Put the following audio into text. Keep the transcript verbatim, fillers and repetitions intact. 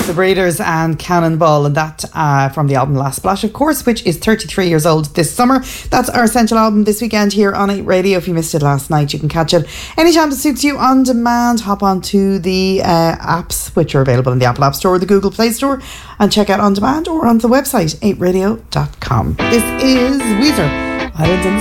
The Breeders and Cannonball, and that uh, from the album Last Splash, of course, which is thirty-three years old this summer. That's our Essential album this weekend here on eight Radio. If you missed it last night, you can catch it anytime that suits you on demand. Hop on to the uh, apps, which are available in the Apple App Store or the Google Play Store, and check out on demand or on the website eight radio dot com. This is Weezer, Islands in the